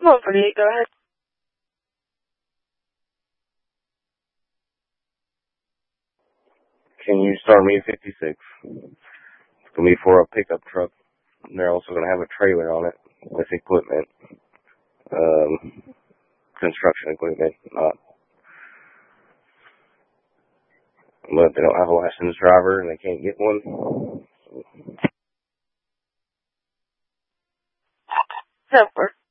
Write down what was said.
148, go ahead. Can you start me 56? It's going to be for a pickup truck. And they're also going to have a trailer on it with equipment. Construction equipment, not. But they don't have a licensed driver and they can't get one. Super.